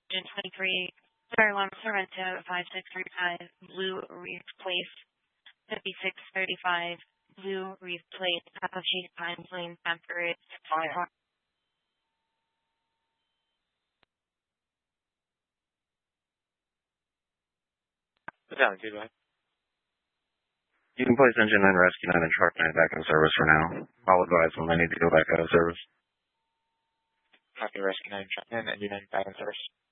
Engine 23, Star-Alarm Sorrento 5635, Blue Reef Place 5635, Blue Reef Place, Appalachian Pines Lane, Tampa Ridge, 5. You can place Engine 9, Rescue 9, and Truck 9 back in service for now. I'll advise when they need to go back out of service. Copy, Rescue 9, Truck 9, Engine 9 back in service.